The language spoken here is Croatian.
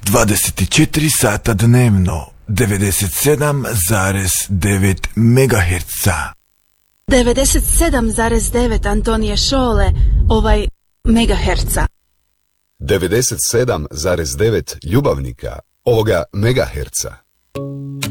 24 sata dnevno, 97,9 MHz. 97,9 Antonije Šole, megaherca. 97,9 ljubavnika ovoga megaherca.